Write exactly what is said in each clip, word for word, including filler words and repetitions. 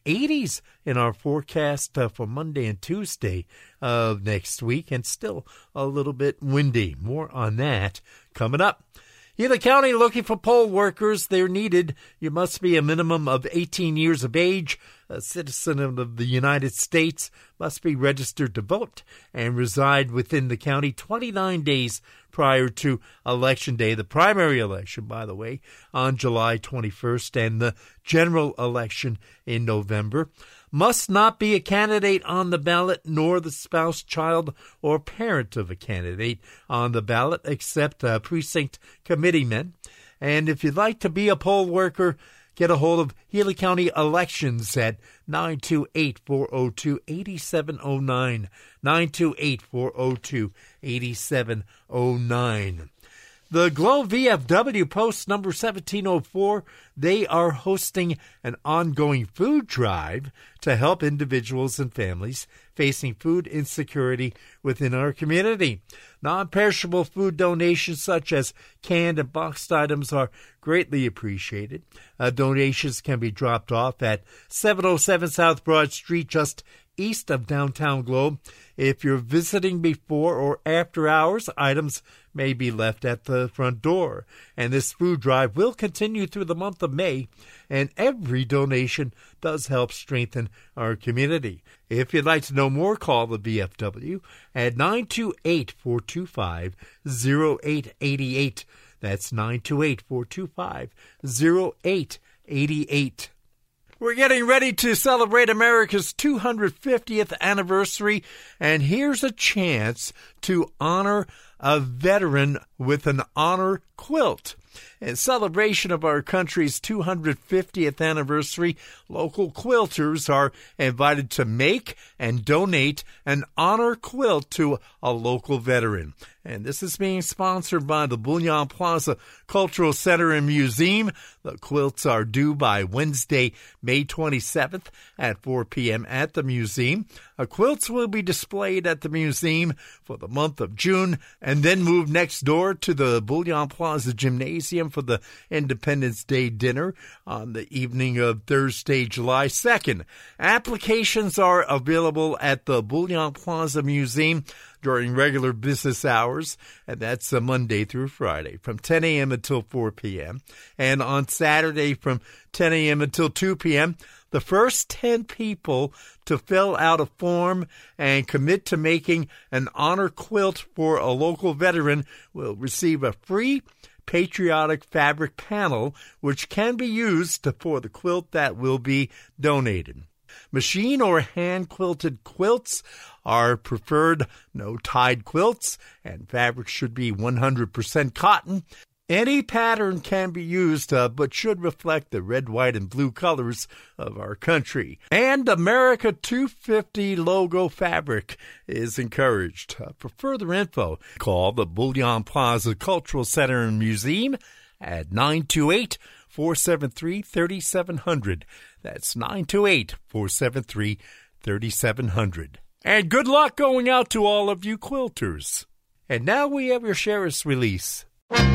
eighties in our forecast uh, for Monday and Tuesday of next week, and still a little bit windy. More on that coming up. Gila County looking for poll workers. They're needed. You must be a minimum of eighteen years of age, a citizen of the United States, must be registered to vote, and reside within the county twenty-nine days prior to Election Day. The primary election, by the way, on July twenty-first, and the general election in November. Must not be a candidate on the ballot, nor the spouse, child, or parent of a candidate on the ballot, except uh, precinct committeemen. And if you'd like to be a poll worker, get a hold of Gila County Elections at nine two eight, four oh two, eight seven oh nine, nine two eight, four oh two, eight seven oh nine. The Glow V F W Post number seventeen oh four, they are hosting an ongoing food drive to help individuals and families facing food insecurity within our community. Non-perishable food donations such as canned and boxed items are greatly appreciated. Uh, donations can be dropped off at seven oh seven South Broad Street, just east of downtown Globe. If you're visiting before or after hours, items may be left at the front door. And this food drive will continue through the month of May, and every donation does help strengthen our community. If you'd like to know more, call the V F W at nine two eight, four two five, oh eight eight eight. That's nine two eight, four two five, oh eight eight eight. We're getting ready to celebrate America's two hundred fiftieth anniversary, and here's a chance to honor a veteran with an honor quilt. In celebration of our country's two hundred fiftieth anniversary, local quilters are invited to make and donate an honor quilt to a local veteran. And this is being sponsored by the Bullion Plaza Cultural Center and Museum. The quilts are due by Wednesday, May twenty-seventh at four p.m. at the museum. Uh, quilts will be displayed at the museum for the month of June and then move next door to the Bullion Plaza Gymnasium for the Independence Day dinner on the evening of Thursday, July second. Applications are available at the Bullion Plaza Museum during regular business hours, and that's a Monday through Friday from ten a.m. until four p.m. and on Saturday from ten a.m. until two p.m. The first ten people to fill out a form and commit to making an honor quilt for a local veteran will receive a free patriotic fabric panel, which can be used for the quilt that will be donated. Machine or hand-quilted quilts are preferred, no tied quilts, and fabric should be one hundred percent cotton. Any pattern can be used, uh, but should reflect the red, white, and blue colors of our country. And America two fifty logo fabric is encouraged. Uh, for further info, call the Bullion Plaza Cultural Center and Museum at nine two eight, four seven three, three seven zero zero. That's nine two eight, four seven three, three seven zero zero. And good luck going out to all of you quilters. And now we have your sheriff's release.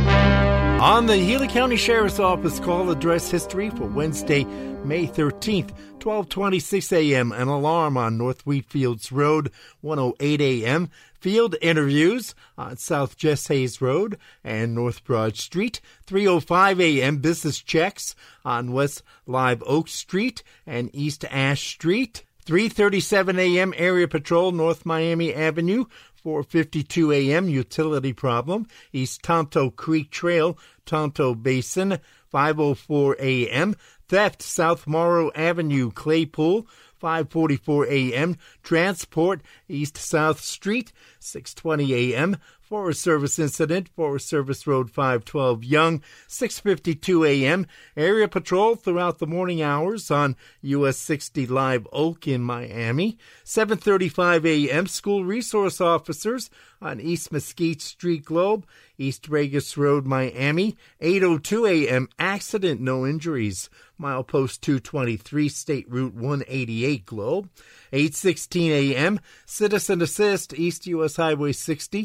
On the Gila County Sheriff's Office call address history for Wednesday, May thirteenth, twelve twenty-six a.m. An alarm on North Wheatfields Road, one oh eight a.m. Field interviews on South Jess Hayes Road and North Broad Street, three oh five a.m. Business checks on West Live Oak Street and East Ash Street, three thirty-seven a.m. Area Patrol, North Miami Avenue, four fifty-two a.m. Utility problem, East Tonto Creek Trail, Tonto Basin, five oh four a.m. Theft, South Morrow Avenue, Claypool, five forty-four a.m. Transport, East South Street, six twenty a.m. Forest Service incident, Forest Service Road five twelve Young, six fifty-two a.m. Area patrol throughout the morning hours on U S sixty Live Oak in Miami, seven thirty-five a.m. School resource officers on East Mesquite Street Globe, East Regis Road, Miami, eight oh two a.m. Accident, no injuries, Milepost two twenty-three, State Route one eighty-eight Globe, eight sixteen a.m. Citizen Assist, East U S Highway sixty,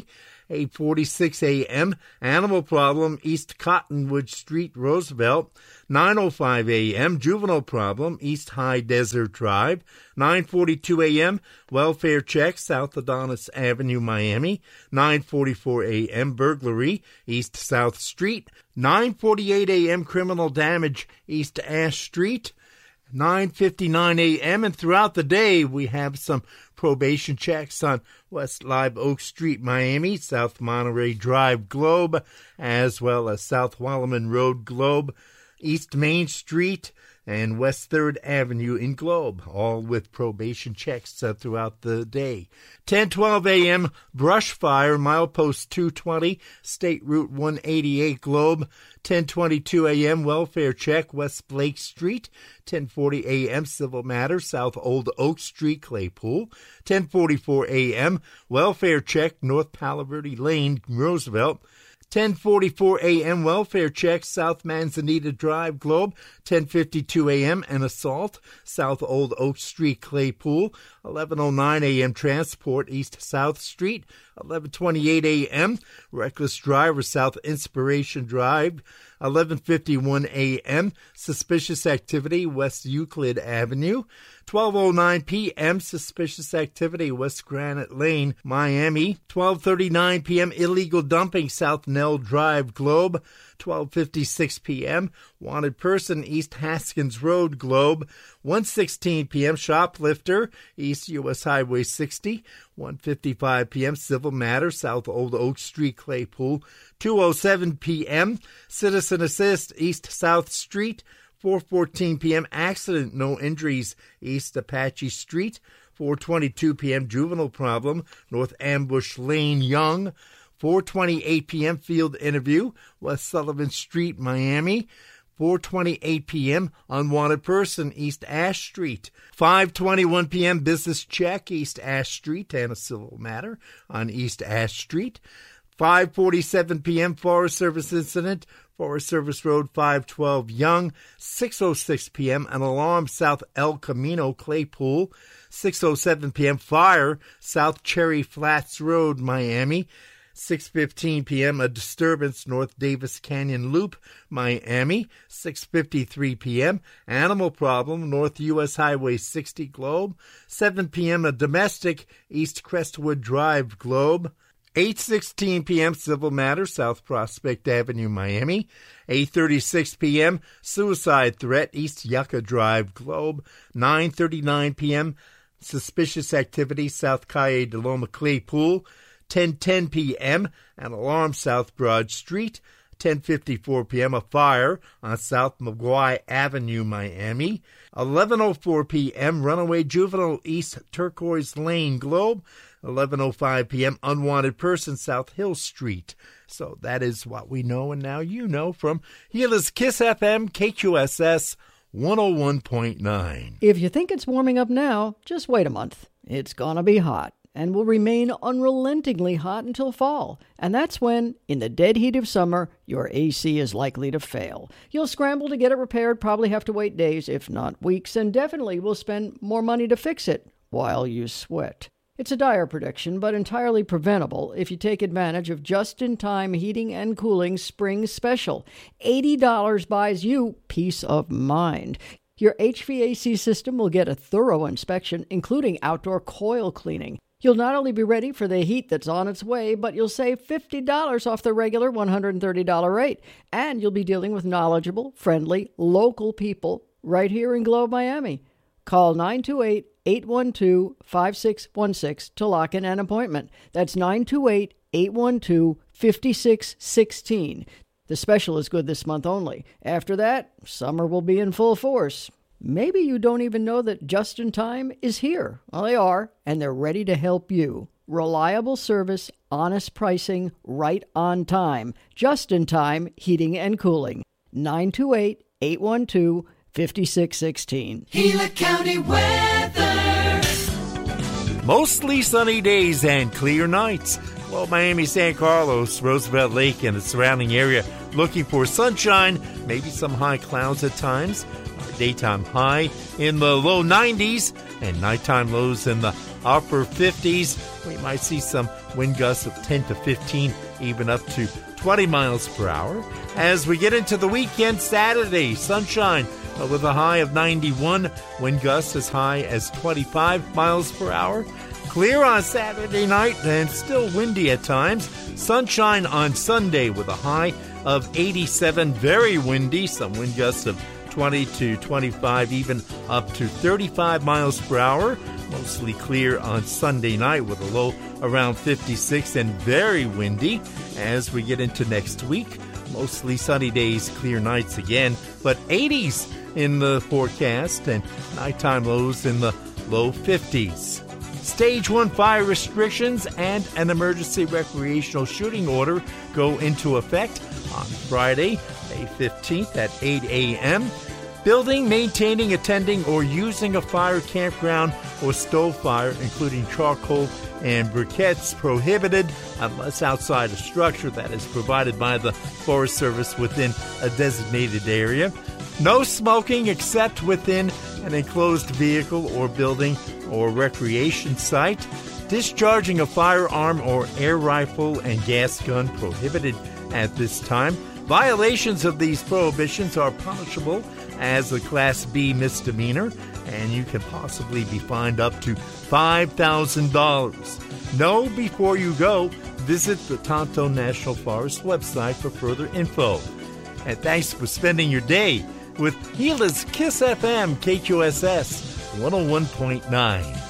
eight forty-six a.m. Animal Problem, East Cottonwood Street, Roosevelt. nine oh five a.m. Juvenile Problem, East High Desert Drive. nine forty-two a.m. Welfare Check, South Adonis Avenue, Miami. nine forty-four a.m. Burglary, East South Street. nine forty-eight a.m. Criminal Damage, East Ash Street. nine fifty-nine a.m. And throughout the day, we have some probation checks on West Live Oak Street, Miami, South Monterey Drive, Globe, as well as South Wallaman Road, Globe, East Main Street, and West third Avenue in Globe, all with probation checks uh, throughout the day. ten twelve a.m. Brush Fire, Milepost two twenty, State Route one eighty-eight, Globe. ten twenty-two a.m. Welfare Check, West Blake Street. ten forty a.m. Civil Matter, South Old Oak Street, Claypool. ten forty-four a.m. Welfare Check, North Palo Verde Lane, Roosevelt. ten forty-four a.m. Welfare Check, South Manzanita Drive, Globe. ten fifty-two a.m. An Assault, South Old Oak Street, Claypool. eleven oh nine a.m. Transport, East South Street. eleven twenty-eight a.m. Reckless Driver, South Inspiration Drive. eleven fifty-one a.m. Suspicious Activity, West Euclid Avenue. twelve oh nine p.m. Suspicious Activity, West Granite Lane, Miami. twelve thirty-nine p.m. Illegal Dumping, South Nell Drive, Globe. twelve fifty-six p.m. Wanted Person, East Haskins Road, Globe. one sixteen p.m. Shoplifter, East U S Highway sixty. one fifty-five p.m. Civil Matter, South Old Oak Street, Claypool. two oh seven p.m. Citizen Assist, East South Street. four fourteen p.m. Accident, no injuries, East Apache Street. four twenty-two p.m. Juvenile Problem, North Ambush Lane, Young. four twenty-eight p.m. Field Interview, West Sullivan Street, Miami. four twenty-eight p.m. Unwanted Person, East Ash Street. five twenty-one p.m. Business Check, East Ash Street, and a Civil Matter on East Ash Street. five forty-seven p.m. Forest Service Incident, Forest Service Road five twelve, Young. six oh six p.m. An alarm, South El Camino, Claypool. six oh seven p.m. Fire, South Cherry Flats Road, Miami. six fifteen p.m. A disturbance, North Davis Canyon Loop, Miami. six fifty-three p.m. Animal problem, North U S Highway sixty, Globe. seven p.m. A domestic, East Crestwood Drive, Globe. eight sixteen p.m. Civil Matter, South Prospect Avenue, Miami. eight thirty-six p.m. Suicide threat, East Yucca Drive, Globe. nine thirty-nine p.m. Suspicious activity, South Calle de Loma, Claypool. ten ten p.m. An alarm, South Broad Street. ten fifty-four p.m. A fire on South Maguire Avenue, Miami. eleven oh four p.m. Runaway juvenile, East Turquoise Lane, Globe. eleven oh five p.m. Unwanted person, South Hill Street. So that is what we know, and now you know from Gila's Kiss F M, K Q S S one oh one point nine. If you think it's warming up now, just wait a month. It's gonna be hot, and will remain unrelentingly hot until fall. And that's when, in the dead heat of summer, your A C is likely to fail. You'll scramble to get it repaired, probably have to wait days, if not weeks, and definitely will spend more money to fix it while you sweat. It's a dire prediction, but entirely preventable if you take advantage of just-in-time heating and cooling spring special. eighty dollars buys you peace of mind. Your H V A C system will get a thorough inspection, including outdoor coil cleaning. You'll not only be ready for the heat that's on its way, but you'll save fifty dollars off the regular one hundred thirty dollars rate. And you'll be dealing with knowledgeable, friendly, local people right here in Globe, Miami. Call nine two eight, eight one two, five six one six to lock in an appointment. That's nine two eight, eight one two, five six one six. The special is good this month only. After that, summer will be in full force. Maybe you don't even know that Just in Time is here. Well, they are, and they're ready to help you. Reliable service, honest pricing, right on time. Just in Time Heating and Cooling. nine two eight, eight one two, five six one six. Gila County weather. Mostly sunny days and clear nights. Well, Miami, San Carlos, Roosevelt Lake, and the surrounding area looking for sunshine, maybe some high clouds at times. Our daytime high in the low nineties and nighttime lows in the upper fifties. We might see some wind gusts of ten to fifteen, even up to twenty miles per hour. As we get into the weekend, Saturday, sunshine uh, with a high of ninety-one, wind gusts as high as twenty-five miles per hour. Clear on Saturday night and still windy at times. Sunshine on Sunday with a high of eighty-seven, very windy, some wind gusts of twenty to twenty-five, even up to thirty-five miles per hour. Mostly clear on Sunday night with a low around fifty-six and very windy. As we get into next week, mostly sunny days, clear nights again, but eighties in the forecast and nighttime lows in the low fifties. Stage one fire restrictions and an emergency recreational shooting order go into effect on Friday, May fifteenth at eight a.m. Building, maintaining, attending, or using a fire, campground, or stove fire, including charcoal and briquettes, prohibited unless outside a structure that is provided by the Forest Service within a designated area. No smoking except within an enclosed vehicle or building or recreation site. Discharging a firearm or air rifle and gas gun prohibited at this time. Violations of these prohibitions are punishable as a Class B misdemeanor, and you can possibly be fined up to five thousand dollars. Know before you go. Visit the Tonto National Forest website for further info. And thanks for spending your day with Gila's Kiss F M K Q S S one oh one point nine.